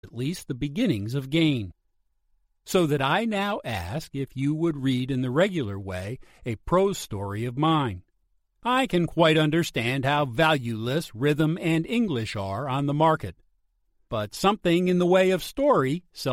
at least the beginnings of gain. So that I now ask if you would read in the regular way a prose story of mine. I can quite understand how valueless rhythm and English are on the market, but something in the way of story